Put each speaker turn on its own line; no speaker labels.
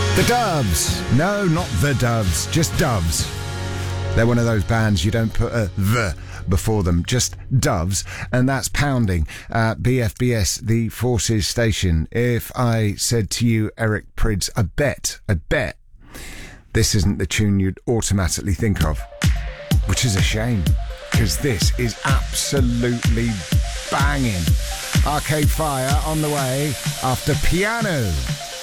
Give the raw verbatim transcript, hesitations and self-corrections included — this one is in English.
The Doves. No, not The Doves, just Doves. They're one of those bands you don't put a the before them, just Doves, and that's Pounding at B F B S, the Forces station. If I said to you, Eric Prydz, I bet, I bet this isn't the tune you'd automatically think of, which is a shame, because this is absolutely banging. Arcade Fire on the way after Piano.